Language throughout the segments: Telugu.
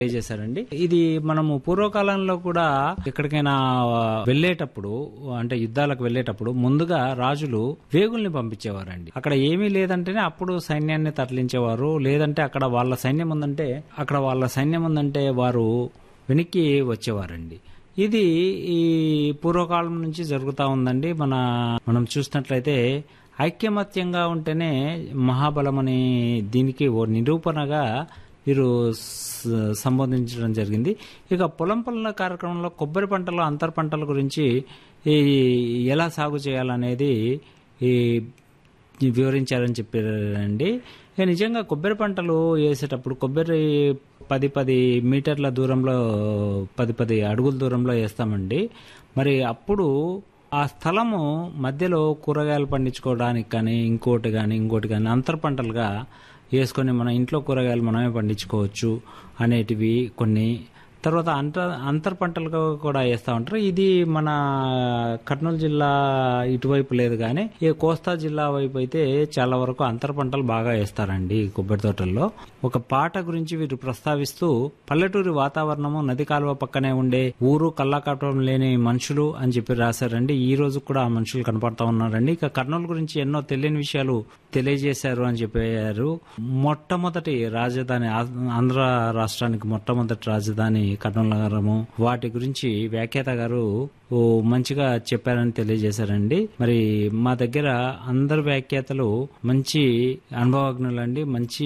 చేశారండి. ఇది మనము పూర్వకాలంలో కూడా ఎక్కడికైనా వెళ్లేటప్పుడు, అంటే యుద్ధాలకు వెళ్లేటప్పుడు ముందుగా రాజులు వేగుల్ని పంపించేవారండి. అక్కడ ఏమీ లేదంటేనే అప్పుడు సైన్యాన్ని తరలించేవారు. లేదంటే అక్కడ వాళ్ళ సైన్యం ఉందంటే వారు వెనక్కి వచ్చేవారండి. ఇది ఈ పూర్వకాలం నుంచి జరుగుతూ ఉందండి. మనం చూసినట్లయితే ఐక్యమత్యంగా ఉంటేనే మహాబలం అని దీనికి ఓ నిరూపణగా వీరు సంబోధించడం జరిగింది. ఇక పొలం పనుల కార్యక్రమంలో కొబ్బరి పంటలు, అంతర పంటల గురించి ఎలా సాగు చేయాలనేది వివరించారని చెప్పారండి. నిజంగా కొబ్బరి పంటలు వేసేటప్పుడు కొబ్బరి 10 మీటర్ల దూరంలో 10 అడుగుల దూరంలో వేస్తామండి. మరి అప్పుడు ఆ స్థలము మధ్యలో కూరగాయలు పండించుకోవడానికి కానీ ఇంకోటి కానీ అంతర పంటలుగా వేసుకొని మన ఇంట్లో కూరగాయలు మనమే పండించుకోవచ్చు అనేటివి కొన్ని. తర్వాత అంతర పంటలుగా కూడా వేస్తూ ఉంటారు. ఇది మన కర్నూలు జిల్లా ఇటువైపు లేదు, కానీ ఈ కోస్తా జిల్లా వైపు అయితే చాలా వరకు అంతర పంటలు బాగా వేస్తారండి కొబ్బరి తోటల్లో. ఒక పాట గురించి వీరు ప్రస్తావిస్తూ, పల్లెటూరి వాతావరణము, నది కాలువ పక్కనే ఉండే ఊరు, కళ్ళకపటం లేని మనుషులు అని చెప్పి రాశారండి. ఈ రోజు కూడా ఆ మనుషులు కనపడతా ఉన్నారండి. ఇక కర్నూలు గురించి ఎన్నో తెలియని విషయాలు తెలియజేశారు అని చెప్పారు. మొట్టమొదటి రాజధాని, ఆంధ్ర రాష్ట్రానికి మొట్టమొదటి రాజధాని కర్నూలు నగరము, వాటి గురించి వ్యాఖ్యాత గారు మంచిగా చెప్పారని తెలియజేశారండి. మరి మా దగ్గర అందరు వ్యాఖ్యాతలు మంచి అనుభవజ్ఞులండి. మంచి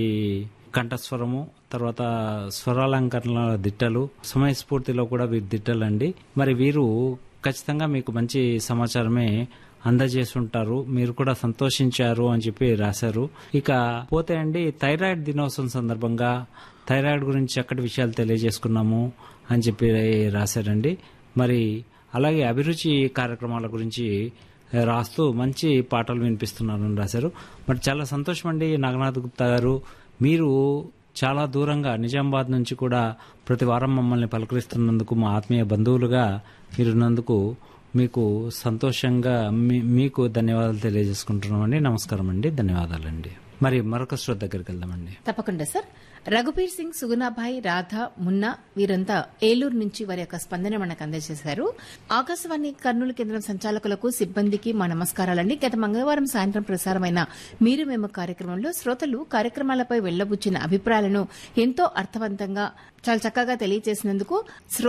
కంఠస్వరము, తర్వాత స్వరాలంకరణ దిట్టలు, సమయస్ఫూర్తిలో కూడా వీరు దిట్టలండి. మరి వీరు ఖచ్చితంగా మీకు మంచి సమాచారమే అందజేస్తుంటారు. మీరు కూడా సంతోషించారు అని చెప్పి రాశారు. ఇక పోతే అండి, థైరాయిడ్ దినోత్సవం సందర్భంగా థైరాయిడ్ గురించి చక్కటి విషయాలు తెలియజేసుకున్నాము అని చెప్పి రాశారండి. మరి అలాగే అభిరుచి కార్యక్రమాల గురించి రాస్తూ మంచి పాటలు వినిపిస్తున్నారని రాశారు. మరి చాలా సంతోషం అండి నాగనాథ్ గుప్తా గారు. మీరు చాలా దూరంగా నిజామాబాద్ నుంచి కూడా ప్రతి వారం మమ్మల్ని పలకరిస్తున్నందుకు, మా ఆత్మీయ బంధువులుగా మీరున్నందుకు మీకు సంతోషంగా మీకు ధన్యవాదాలు తెలియజేసుకుంటున్నామండి. నమస్కారం అండి, ధన్యవాదాలండి. మరి మరొక శ్రోత దగ్గరికి వెళ్దామండి. తప్పకుండా సార్. రఘుబీర్ సింగ్, సుగుణాభాయ్, రాధ, మున్నా వీరంతా ఏలూరు నుంచి వారి యొక్క స్పందన మనకు అందజేశారు. ఆకాశవాణి కర్నూలు కేంద్రం సంచాలకులకు, సిబ్బందికి మా నమస్కారాలండి. గత మంగళవారం సాయంత్రం ప్రసారమైన మీరు మేము కార్యక్రమంలో శ్రోతలు కార్యక్రమాలపై వెళ్లబుచ్చిన అభిప్రాయాలను ఎంతో అర్థవంతంగా చాలా చక్కగా తెలియజేసినందుకు,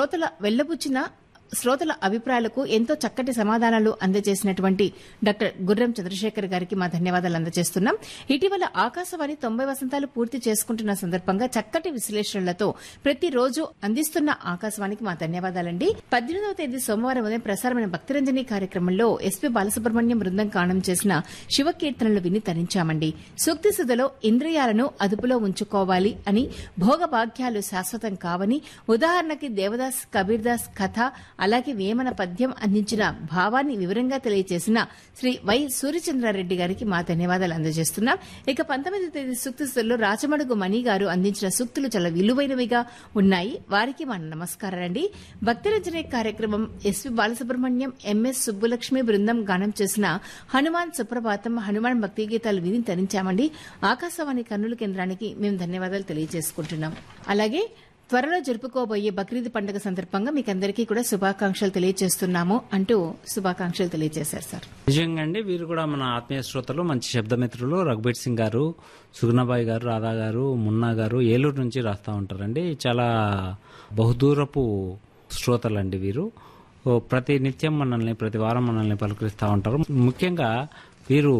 శ్రోతల అభిప్రాయాలకు ఎంతో చక్కటి సమాధానాలు అందజేసినటువంటి డాక్టర్ గుర్రం చంద్రశేఖర్ గారికి మా ధన్యవాదాలు అందజేస్తున్నాం. ఇటీవల ఆకాశవాణి 90 వసంతాలు పూర్తి చేసుకుంటున్న సందర్భంగా చక్కటి విశ్లేషణలతో ప్రతిరోజు అందిస్తున్న ఆకాశవాణికి మా ధన్యవాదాలండి. 18వ తేదీ సోమవారం ఉదయం ప్రసారమైన భక్తిరంజని కార్యక్రమంలో ఎస్పీ బాలసుబ్రహ్మణ్యం బృందం గానం చేసిన శివకీర్తనలు విని తరించామండి. సూక్తి సుధలో ఇంద్రియాలను అదుపులో ఉంచుకోవాలి అని, భోగభాగ్యాలు శాశ్వతం కావని, ఉదాహరణకి దేవదాస్ కబీర్దాస్ కథ, అలాగే వేమన పద్యం అందించిన భావాన్ని వివరంగా తెలియజేసిన శ్రీ వై సూర్యచంద్రారెడ్డి గారికి మా ధన్యవాదాలు అందజేస్తున్నాం. ఇక 19వ తేదీ సూక్తిలో రాచమడుగు మణి గారు అందించిన సూక్తులు చాలా విలువైనవిగా ఉన్నాయి. వారికి మా నమస్కారాలండి. భక్తిరంజనే కార్యక్రమం ఎస్వి బాలసుబ్రహ్మణ్యం, ఎంఎస్ సుబ్బులక్ష్మి బృందం గానం చేసిన హనుమాన్ సుప్రభాతం, హనుమాన్ భక్తి గీతాలు విని తరించామండి. ఆకాశవాణి కర్నూలు కేంద్రానికి మేము ధన్యవాదాలు తెలియజేసుకుంటున్నాం. అలాగే త్వరలో జరుపుకోబోయే బక్రీద్ పండుగ సందర్భంగా మీకందరికీ కూడా శుభాకాంక్షలు తెలియజేస్తున్నాము అంటూ శుభాకాంక్షలు తెలియజేశారు సార్. నిజంగా అండి, వీరు కూడా మన ఆత్మీయ శ్రోతలు, మంచి శబ్దమిత్రులు. రఘుబీర్ సింగ్ గారు, సుగుణాబాయి గారు, రాధా గారు, మున్నా గారు ఏలూరు నుంచి రాస్తా ఉంటారండి. చాలా బహుదూరపు శ్రోతలండి వీరు. ప్రతి నిత్యం ప్రతి వారం మనల్ని పలకరిస్తూ ఉంటారు. ముఖ్యంగా వీరు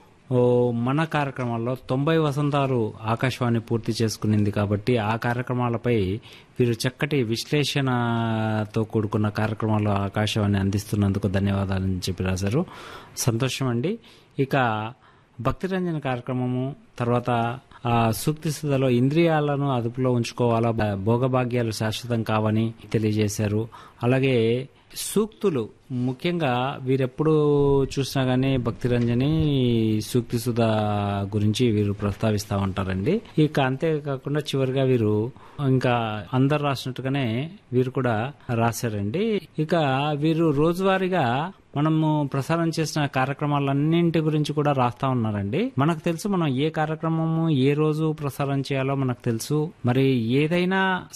మన కార్యక్రమాల్లో 90 వసంతాలు ఆకాశవాణి పూర్తి చేసుకునింది కాబట్టి ఆ కార్యక్రమాలపై వీరు చక్కటి విశ్లేషణతో కూడుకున్న కార్యక్రమాలు ఆకాశవాణి అందిస్తున్నందుకు ధన్యవాదాలని చెప్పి రాశారు. సంతోషం అండి. ఇక భక్తిరంజన కార్యక్రమము తర్వాత సూక్తి సుధలో ఇంద్రియాలను అదుపులో ఉంచుకోవాలా, భోగభాగ్యాలు శాశ్వతం కావని తెలియజేశారు. అలాగే సూక్తులు ముఖ్యంగా వీరెప్పుడు చూసినా గానీ భక్తిరంజని, సూక్తి సుధ గురించి వీరు ప్రస్తావిస్తూ ఉంటారండి. ఇక అంతేకాకుండా చివరిగా వీరు ఇంకా అందరు రాసినట్టుగానే వీరు కూడా రాశారండి. ఇక వీరు రోజువారీగా మనము ప్రసారం చేసిన కార్యక్రమాలన్నింటి గురించి కూడా రాస్తా ఉన్నారండి. మనకు తెలుసు మనం ఏ కార్యక్రమము ఏ రోజు ప్రసారం చేయాలో మనకు తెలుసు. మరి ఏదైనా